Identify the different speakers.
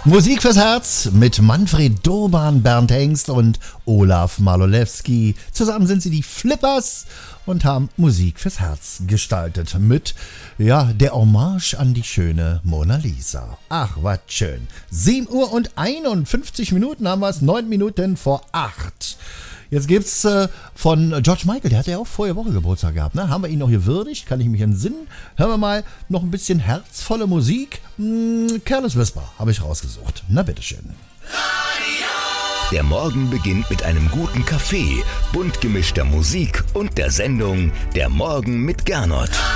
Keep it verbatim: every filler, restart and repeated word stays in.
Speaker 1: Musik fürs Herz mit Manfred Doban, Bernd Hengst und Olaf Malolewski. Zusammen sind sie die Flippers und haben Musik fürs Herz gestaltet mit, ja, der Hommage an die schöne Mona Lisa. Ach, was schön. sieben Uhr und einundfünfzig Minuten haben wir es, neun Minuten vor acht. Jetzt gibt's äh, von George Michael, der hat ja auch vorige Woche Geburtstag gehabt, ne? Haben wir ihn noch gewürdigt? Kann ich mich entsinnen? Hören wir mal noch ein bisschen herzvolle Musik. Hm, Careless Whisper habe ich rausgesucht. Na bitteschön.
Speaker 2: Der Morgen beginnt mit einem guten Kaffee, bunt gemischter Musik und der Sendung Der Morgen mit Gernot.